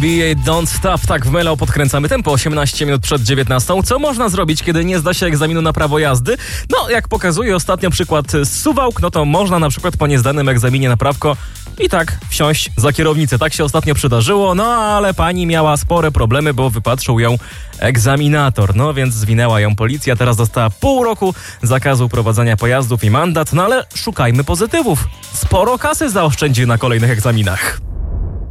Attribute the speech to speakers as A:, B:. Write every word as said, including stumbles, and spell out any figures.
A: Don't Stop, tak w Melo podkręcamy tempo, osiemnaście minut przed dziewiętnastą. Co można zrobić, kiedy nie zda się egzaminu na prawo jazdy? No, jak pokazuje ostatnio przykład z Suwałk, no to można na przykład po niezdanym egzaminie na prawko i tak wsiąść za kierownicę. Tak się ostatnio przydarzyło, no ale pani miała spore problemy, bo wypatrzył ją egzaminator. No więc zwinęła ją policja, teraz dostała pół roku zakazu prowadzenia pojazdów i mandat, no ale szukajmy pozytywów. Sporo kasy zaoszczędzi na kolejnych egzaminach.